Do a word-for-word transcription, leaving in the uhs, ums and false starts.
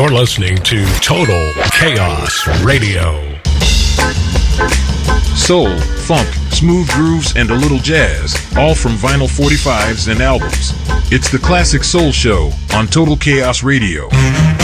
You're listening to Total Chaos Radio. Soul, funk, smooth grooves, and a little jazz, all from vinyl forty-fives and albums. It's the Classic Soul Show on Total Chaos Radio.